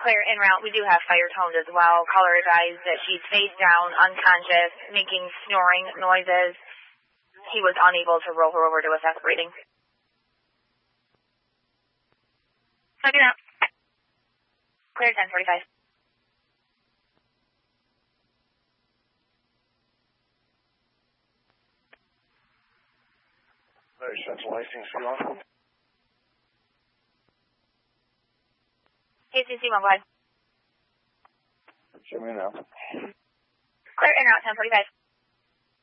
Claire, en route, we do have fire toned as well. Caller advised that she's face down, unconscious, making snoring noises. He was unable to roll her over to assess breathing. Second out. Clear 1045. Very centralizing, see on. KCC 1, go ahead. Show me now. Clear en route 1045.